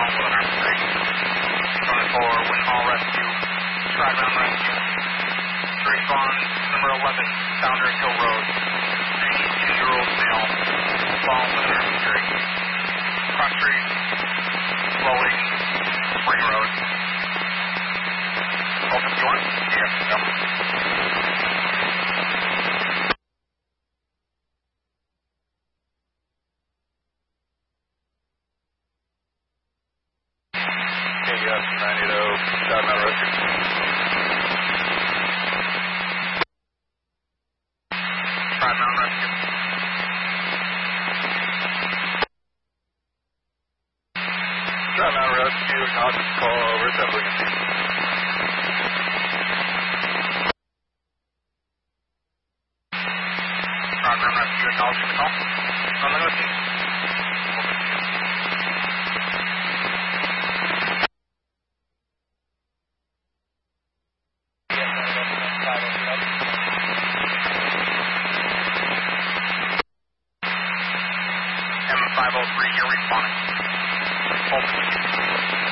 Longwood Armstrong. Coming for Winhall Rescue, Tri-Ground Rescue. To respond, number 11, Founders Hill Road. 92-year-old male, Longwood Armstrong. Cross street, flowing, Spring Road. Open 51? Yes, no. KBS 980, Tri-Mountain Rescue. Tri-Mountain Rescue. Tri-Mountain Rescue, acknowledges call, we're assembling a team. Tri-Mountain Rescue, acknowledging the call. On the team. M503, you're responding. Open.